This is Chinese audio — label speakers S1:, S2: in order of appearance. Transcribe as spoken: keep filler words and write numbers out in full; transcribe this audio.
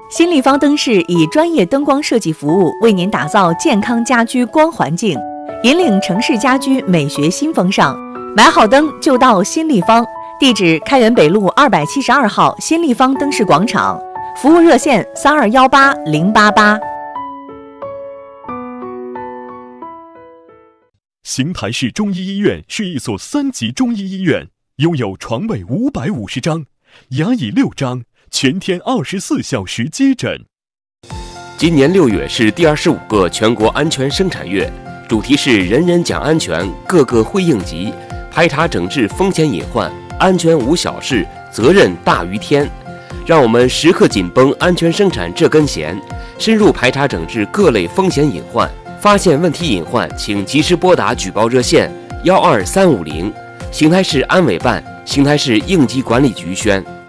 S1: 新立方灯饰以专业灯光设计服务，为您打造健康家居光环境，引领城市家居美学新风尚。买好灯就到新立方，地址开元北路二百七十二号新立方灯饰广场，服务热线三二幺八零八八。
S2: 邢台市中医医院是一所三级中医医院，拥有床位五百五十张，牙椅六张，全天二十四小时接诊。
S3: 今年六月是第二十五个全国安全生产月，主题是人人讲安全，个个会应急，排查整治风险隐患，安全无小事，责任大于天。让我们时刻紧绷安全生产这根弦，深入排查整治各类风险隐患。发现问题隐患，请及时拨打举报热线幺二三五零。邢台市安委办、邢台市应急管理局宣。